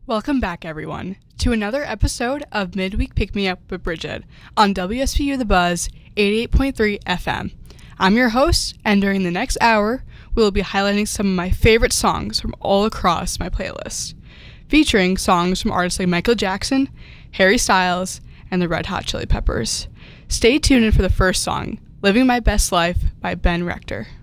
Welcome back, everyone, to another episode of Midweek Pick Me Up with Bridget on WSPU The Buzz 88.3 FM. I'm your host, and during the next hour, we will be highlighting some of my favorite songs from all across my playlist, featuring songs from artists like Michael Jackson, Harry Styles, and the Red Hot Chili Peppers. Stay tuned in for the first song, Living My Best Life by Ben Rector.